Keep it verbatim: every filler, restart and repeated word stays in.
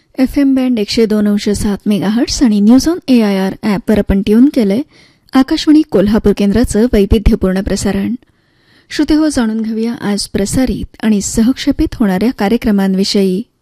F M band एकशे दोन अंश सात मेगाहर्ट्स आणि news on A I R ॲपवर आपण ट्यून केलंय आकाशवाणी कोल्हापूर केंद्राचं वैविध्यपूर्ण प्रसारण. श्रोते हो, जाणून घेऊया आज प्रसारित आणि सहक्षेपित होणाऱ्या कार्यक्रमांविषयी.